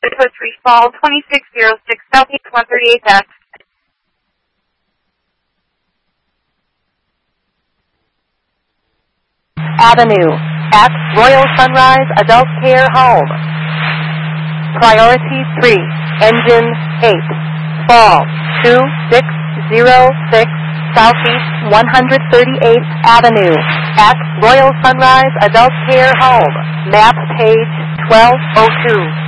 Post Reach Fall 2606 Southeast 138F. Avenue at Royal Sunrise Adult Care Home. Priority 3, Engine 8, Fall 2606 Southeast 138th Avenue at Royal Sunrise Adult Care Home. Map page 1202.